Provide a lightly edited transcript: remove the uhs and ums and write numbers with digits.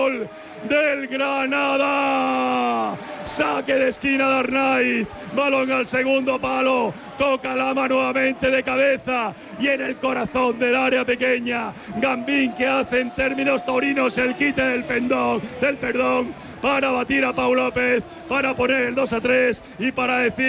del Granada. Saque de esquina de Arnaiz, balón al segundo palo, toca Lama nuevamente de cabeza y en el corazón del área pequeña, Gambín, que hace en términos taurinos el quite del perdón para batir a Pau López, para poner el 2-3 y para decir